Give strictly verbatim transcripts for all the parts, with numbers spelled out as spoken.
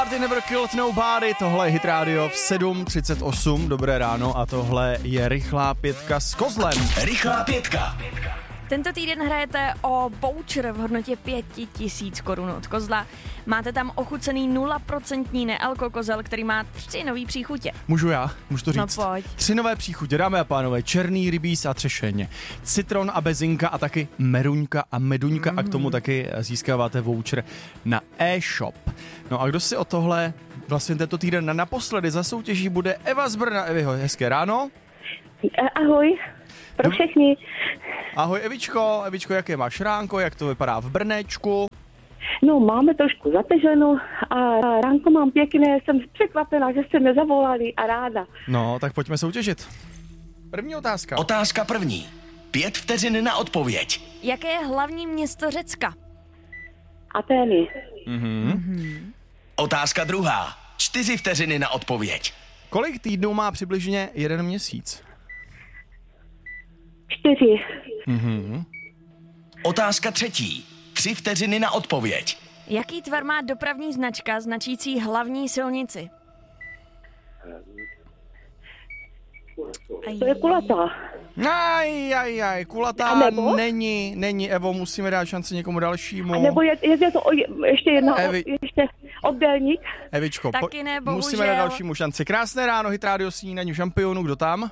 Party Never Killed Nobody, tohle je Hit Radio v sedm třicet osm, dobré ráno a tohle je Rychlá pětka s Kozlem. Rychlá pětka. Tento týden hrajete o voucher v hodnotě pět tisíc korun od Kozla. Máte tam ochucený nula procent nealko kozel, který má tři nový příchutě. Můžu já? Můžu to říct? No pojď. Tři nové příchutě, dámy a pánové, černý rybíz a třešeň, citron a bezinka a taky meruňka a meduňka mm. a k tomu taky získáváte voucher na e-shop. No a kdo si o tohle vlastně tento týden naposledy zasoutěží, bude Eva z Brna. Eviho, hezké ráno. Ahoj, pro všechny. Ahoj Evičko, Evičko, jaké máš ránko, jak to vypadá v Brnéčku? No, máme trošku zateženo a ránko mám pěkné, jsem překvapená, že jste nezavolali a ráda. No, tak pojďme soutěžit. První otázka. Otázka první. Pět vteřin na odpověď. Jaké je hlavní město Řecka? Atény. Mhm. Mm-hmm. Otázka druhá. Čtyři vteřiny na odpověď. Kolik týdnů má přibližně jeden měsíc? Čtyři. Mhm. Otázka třetí. Tři vteřiny na odpověď. Jaký tvar má dopravní značka značící hlavní silnici? To je kulatá. Aj, aj, aj, kulatá nebo? není, není, Evo, musíme dát šanci někomu dalšímu. A nebo je, je to o, ještě jedna, Evi. o, ještě obdélník. Evičko, Taky ne, bohužel. musíme dát dalšímu šanci. Krásné ráno, Hit Radio snídaní šampionů, kdo tam?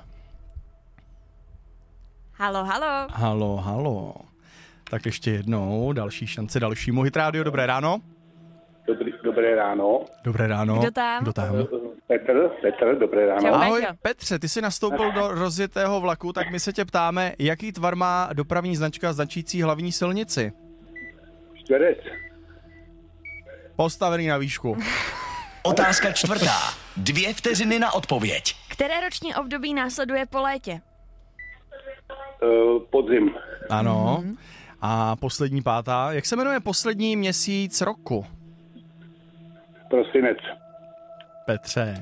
Halo, halo. Halo, halo. Tak ještě jednou, další šance dalšímu. Hit Radio, dobré ráno. Dobrý, dobré ráno. Dobré ráno. Kdo tam? Kdo tam? Petr, Petr, dobré ráno. Čau. Ahoj Peťo. Petře, ty jsi nastoupil do rozjetého vlaku, tak my se tě ptáme, jaký tvar má dopravní značka značící hlavní silnici? Čtverec. Postavený na výšku. Otázka čtvrtá. Dvě vteřiny na odpověď. Které roční období následuje po létě? Uh, podzim. Ano. Mm-hmm. A poslední pátá, jak se jmenuje poslední měsíc roku? Prosinec. Petře.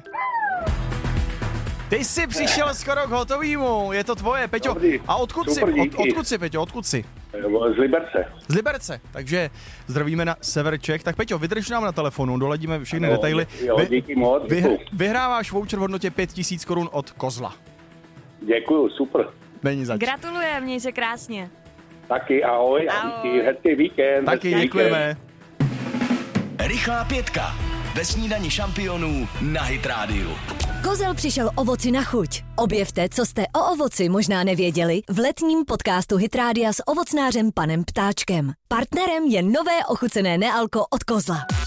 Ty jsi přišel skoro k hotovýmu, je to tvoje, Peťo. Dobrý. A odkud jsi, Super, od, díky. odkud jsi, Peťo, odkud jsi? Z Liberce. Z Liberce, takže zdravíme na sever Čech. Tak Peťo, vydrž nám na telefonu, doladíme všechny No, detaily. Jo, díky moc. vy, Děkuju. vyhráváš voucher v hodnotě pět tisíc korun od Kozla. Děkuju, super. Není zač. Gratulujem, měj se krásně. Taky ahoj, Ahoj. a díky, hezký víkend. Taky hezký děkujeme. Rychlá pětka. Ve snídani šampionů na Hit Radio. Kozel přišel ovoci na chuť. Objevte, co jste o ovoci možná nevěděli v letním podcastu Hit Rádia s ovocnářem panem Ptáčkem. Partnerem je nové ochucené nealko od Kozla.